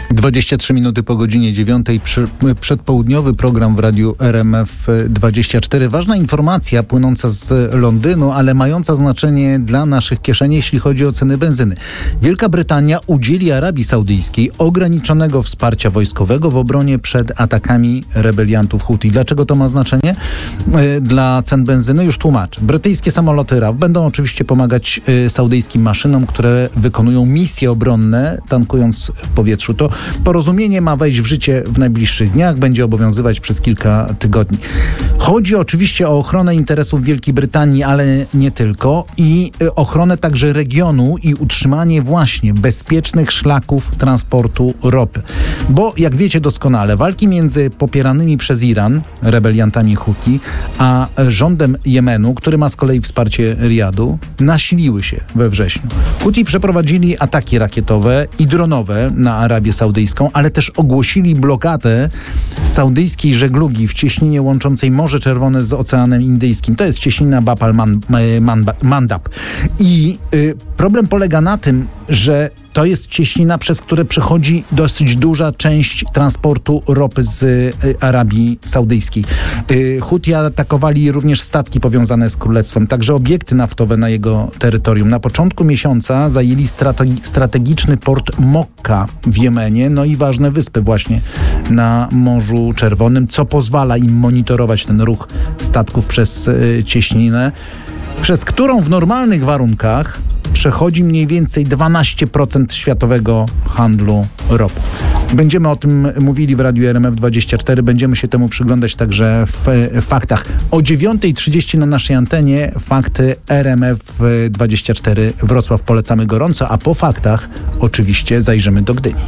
23 minuty po godzinie 9. Przedpołudniowy program w radiu RMF24. Ważna informacja płynąca z Londynu, ale mająca znaczenie dla naszych kieszeni, jeśli chodzi o ceny benzyny. Wielka Brytania udzieli Arabii Saudyjskiej ograniczonego wsparcia wojskowego w obronie przed atakami rebeliantów Huti. Dlaczego to ma znaczenie dla cen benzyny? Już tłumaczę. Brytyjskie samoloty RAF będą oczywiście pomagać saudyjskim maszynom, które wykonują misje obronne, tankując w powietrzu. To porozumienie ma wejść w życie w najbliższych dniach, będzie obowiązywać przez kilka tygodni. Chodzi oczywiście o ochronę interesów Wielkiej Brytanii, ale nie tylko, i ochronę także regionu i utrzymanie właśnie bezpiecznych szlaków transportu ropy. Bo jak wiecie doskonale, walki między popieranymi przez Iran rebeliantami Huti, a rządem Jemenu, który ma z kolei wsparcie Riyadu, nasiliły się we wrześniu. Huti przeprowadzili ataki rakietowe i dronowe na Arabię Saudyjską, ale też ogłosili blokadę saudyjskiej żeglugi w cieśninie łączącej Morze Czerwone z Oceanem Indyjskim. To jest cieśnina Bab al-Mandab. I problem polega na tym, że to jest cieśnina, przez które przechodzi dosyć duża część transportu ropy z Arabii Saudyjskiej. Huti atakowali również statki powiązane z królestwem, także obiekty naftowe na jego terytorium. Na początku miesiąca zajęli strategiczny port Mokka w Jemenie, no i ważne wyspy właśnie na Morzu Czerwonym, co pozwala im monitorować ten ruch statków przez cieśninę, przez którą w normalnych warunkach przechodzi mniej więcej 12% światowego handlu ropą. Będziemy o tym mówili w radiu RMF24, będziemy się temu przyglądać także w faktach. O 9:30 na naszej antenie fakty RMF24 Wrocław polecamy gorąco, a po faktach oczywiście zajrzymy do Gdyni.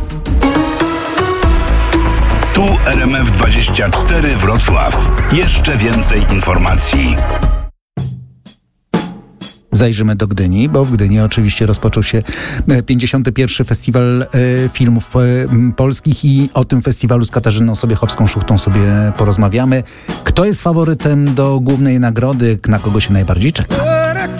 Tu RMF24 Wrocław. Jeszcze więcej informacji. Zajrzymy do Gdyni, bo w Gdyni oczywiście rozpoczął się 51. Festiwal Filmów Polskich i o tym festiwalu z Katarzyną Sobiechowską-Szuchtą sobie porozmawiamy. Kto jest faworytem do głównej nagrody? Na kogo się najbardziej czeka?